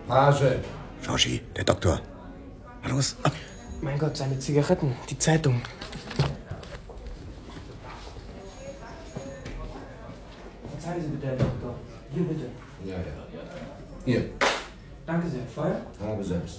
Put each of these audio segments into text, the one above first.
Page. Georgie, der Doktor. Na los, ab. Mein Gott, seine Zigaretten, die Zeitung. Verzeihen Sie bitte, Herr Doktor. Hier bitte. Ja. Hier. Danke sehr. Feuer? Habe selbst.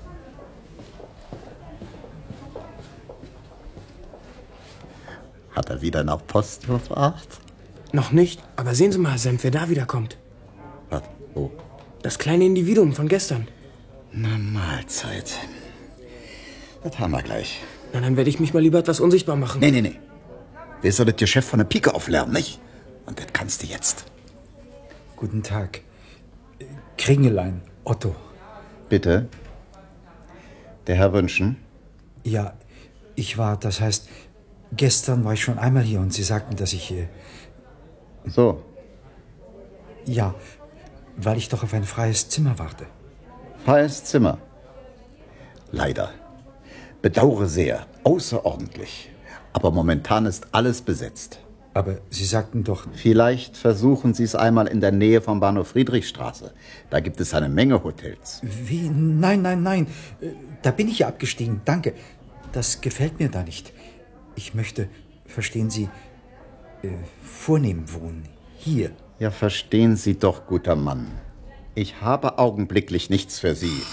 Hat er wieder nach Post verbracht? Noch nicht, aber sehen Sie mal, Herr Senf, wer da wiederkommt. Was? Wo? Das kleine Individuum von gestern. Na, Mahlzeit. Das haben wir gleich. Na, dann werde ich mich mal lieber etwas unsichtbar machen. Nee. Wir sollen das Geschäft von der Pike auflernen, nicht? Und das kannst du jetzt. Guten Tag. Kringelein, Otto. Bitte? Der Herr Wünschen? Ja, das heißt, gestern war ich schon einmal hier und Sie sagten, dass ich... So. Ja, weil ich doch auf ein freies Zimmer warte. Freies Zimmer. Leider. Bedauere sehr. Außerordentlich. Aber momentan ist alles besetzt. Aber Sie sagten doch... Vielleicht versuchen Sie es einmal in der Nähe vom Bahnhof Friedrichstraße. Da gibt es eine Menge Hotels. Wie? Nein. Da bin ich ja abgestiegen. Danke. Das gefällt mir da nicht. Ich möchte, verstehen Sie, vornehm wohnen. Hier. Ja, verstehen Sie doch, guter Mann. Ich habe augenblicklich nichts für Sie.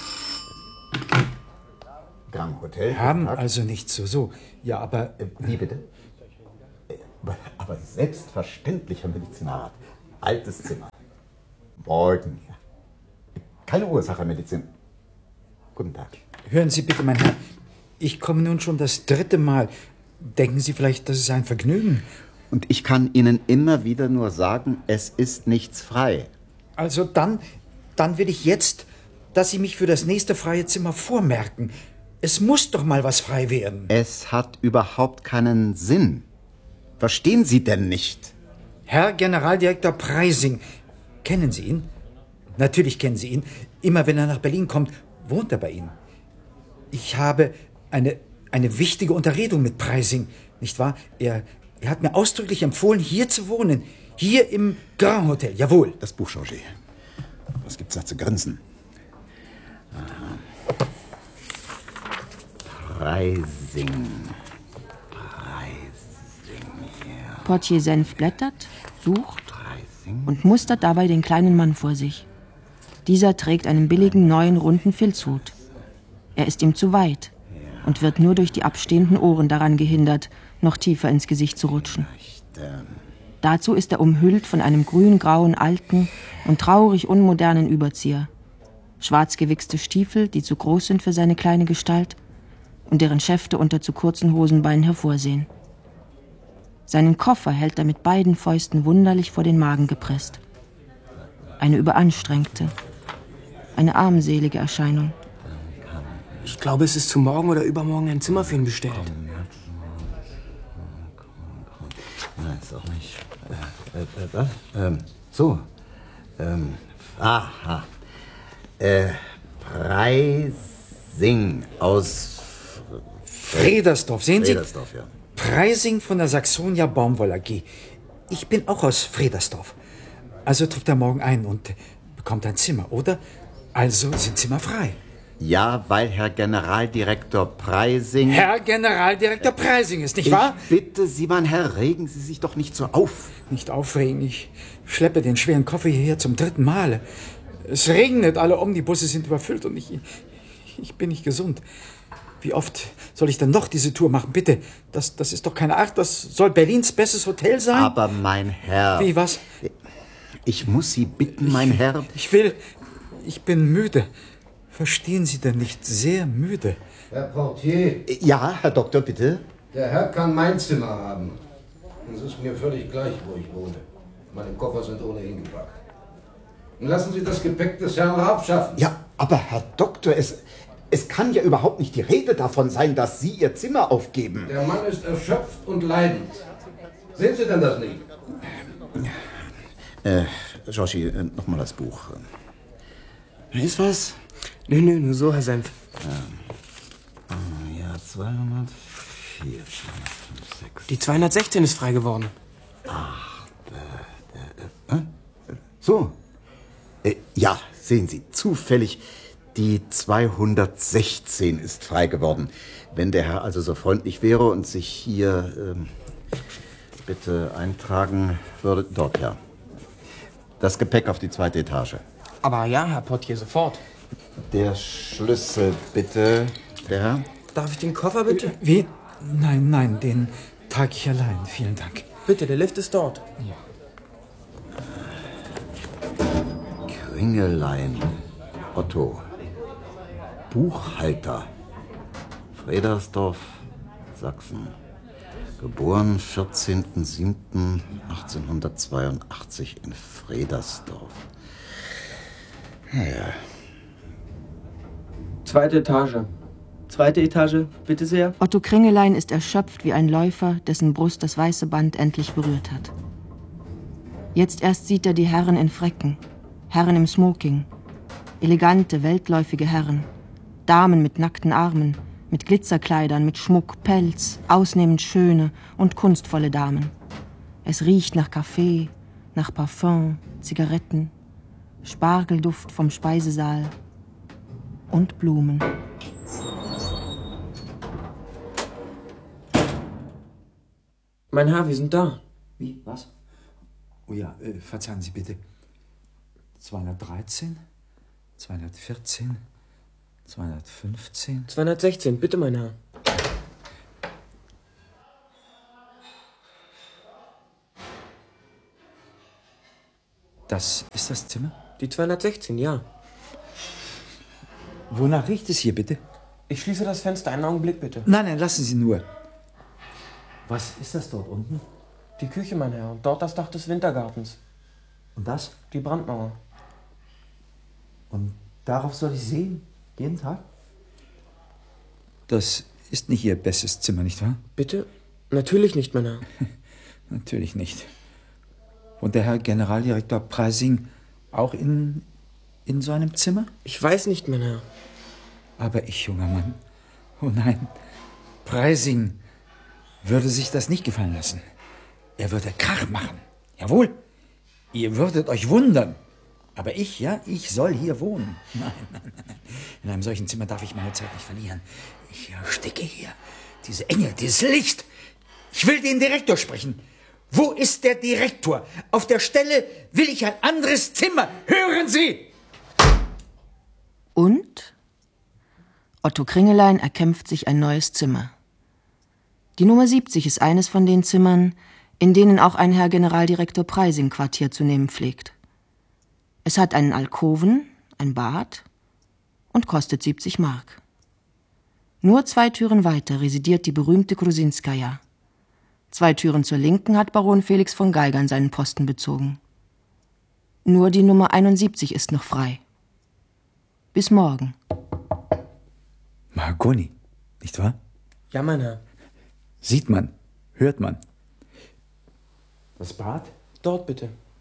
Grand Hotel? Haben also nichts so. Ja, aber... Wie bitte? Aber selbstverständlich, Herr Medizinalrat. Altes Zimmer. Morgen. Keine Ursache, Medizin. Guten Tag. Hören Sie bitte, mein Herr. Ich komme nun schon das 3. Mal. Denken Sie vielleicht, das ist ein Vergnügen? Und ich kann Ihnen immer wieder nur sagen, es ist nichts frei. Also dann will ich jetzt, dass Sie mich für das nächste freie Zimmer vormerken. Es muss doch mal was frei werden. Es hat überhaupt keinen Sinn. Verstehen Sie denn nicht? Herr Generaldirektor Preising. Kennen Sie ihn? Natürlich kennen Sie ihn. Immer wenn er nach Berlin kommt, wohnt er bei Ihnen. Ich habe eine wichtige Unterredung mit Preising, nicht wahr? Er hat mir ausdrücklich empfohlen, hier zu wohnen. Hier im Grand Hotel, jawohl. Das Buch, Georgie. Was gibt's da zu grinsen? Preising. Portier Senf blättert, sucht und mustert dabei den kleinen Mann vor sich. Dieser trägt einen billigen, neuen, runden Filzhut. Er ist ihm zu weit und wird nur durch die abstehenden Ohren daran gehindert, noch tiefer ins Gesicht zu rutschen. Dazu ist er umhüllt von einem grün-grauen, alten und traurig unmodernen Überzieher. Schwarz gewichste Stiefel, die zu groß sind für seine kleine Gestalt und deren Schäfte unter zu kurzen Hosenbeinen hervorsehen. Seinen Koffer hält er mit beiden Fäusten wunderlich vor den Magen gepresst. Eine überanstrengte, eine armselige Erscheinung. Ich glaube, es ist zu morgen oder übermorgen ein Zimmer für ihn bestellt. Nein, ist auch nicht. Was? So. Aha. Preising aus Fredersdorf, sehen Sie? Fredersdorf, ja. Preising von der Saxonia Baumwoll AG. Ich bin auch aus Fredersdorf. Also trifft er morgen ein und bekommt ein Zimmer, oder? Also sind Zimmer frei. Ja, weil Herr Generaldirektor Preising... Herr Generaldirektor Preising ist, nicht wahr? Ich bitte Sie, mein Herr, regen Sie sich doch nicht so auf. Nicht aufregen, ich schleppe den schweren Koffer hierher zum 3. Mal. Es regnet, alle Omnibusse sind überfüllt und ich bin nicht gesund. Wie oft soll ich denn noch diese Tour machen? Bitte, das ist doch keine Art, das soll Berlins bestes Hotel sein. Aber mein Herr... Wie, was? Ich muss Sie bitten, mein Herr... Ich bin müde. Verstehen Sie denn nicht, sehr müde? Herr Portier. Ja, Herr Doktor, bitte. Der Herr kann mein Zimmer haben. Es ist mir völlig gleich, wo ich wohne. Meine Koffer sind ohnehin gepackt. Und lassen Sie das Gepäck des Herrn abschaffen. Ja, aber Herr Doktor, es kann ja überhaupt nicht die Rede davon sein, dass Sie Ihr Zimmer aufgeben. Der Mann ist erschöpft und leidend. Sehen Sie denn das nicht? Georgie, nochmal das Buch. Ist was? Nö, nur so, Herr Senf. Ja, 204, 205, Die 216 ist frei geworden. So. Ja, sehen Sie, zufällig die 216 ist frei geworden. Wenn der Herr also so freundlich wäre und sich hier bitte eintragen würde. Dort, ja. Das Gepäck auf die 2. Etage. Aber ja, Herr Portier, sofort. Der Schlüssel, bitte. Der Herr? Darf ich den Koffer bitte? Wie? Nein, den trage ich allein. Vielen Dank. Bitte, der Lift ist dort. Kringelein. Otto. Buchhalter. Fredersdorf, Sachsen. Geboren 14.07.1882 in Fredersdorf. Naja. 2. Etage. 2. Etage, bitte sehr. Otto Kringelein ist erschöpft wie ein Läufer, dessen Brust das weiße Band endlich berührt hat. Jetzt erst sieht er die Herren in Fräcken, Herren im Smoking, elegante, weltläufige Herren, Damen mit nackten Armen, mit Glitzerkleidern, mit Schmuck, Pelz, ausnehmend schöne und kunstvolle Damen. Es riecht nach Kaffee, nach Parfum, Zigaretten, Spargelduft vom Speisesaal und Blumen. Mein Herr, wir sind da. Wie? Was? Oh ja, verzeihen Sie bitte. 213, 214, 215. 216, bitte, mein Herr. Das ist das Zimmer? Die 216, ja. Wonach riecht es hier, bitte? Ich schließe das Fenster einen Augenblick, bitte. Nein, lassen Sie nur. Was ist das dort unten? Die Küche, mein Herr. Und dort das Dach des Wintergartens. Und das? Die Brandmauer. Und darauf soll ich sehen? Jeden Tag? Das ist nicht Ihr bestes Zimmer, nicht wahr? Bitte? Natürlich nicht, mein Herr. Natürlich nicht. Und der Herr Generaldirektor Preising auch in so einem Zimmer? Ich weiß nicht, mein Herr. Aber ich, junger Mann, oh nein, Preising würde sich das nicht gefallen lassen. Er würde Krach machen. Jawohl, ihr würdet euch wundern. Aber ich soll hier wohnen. Nein. In einem solchen Zimmer darf ich meine Zeit nicht verlieren. Ich ersticke hier. Diese Enge, dieses Licht. Ich will den Direktor sprechen. Wo ist der Direktor? Auf der Stelle will ich ein anderes Zimmer. Hören Sie! Und? Otto Kringelein erkämpft sich ein neues Zimmer. Die Nummer 70 ist eines von den Zimmern, in denen auch ein Herr Generaldirektor Preising Quartier zu nehmen pflegt. Es hat einen Alkoven, ein Bad und kostet 70 Mark. Nur 2 Türen weiter residiert die berühmte Grusinskaja. 2 Türen zur Linken hat Baron Felix von Geigern seinen Posten bezogen. Nur die Nummer 71 ist noch frei. Bis morgen. Mahagoni, nicht wahr? Ja, mein Herr. Sieht man, hört man. Das Bad? Dort bitte.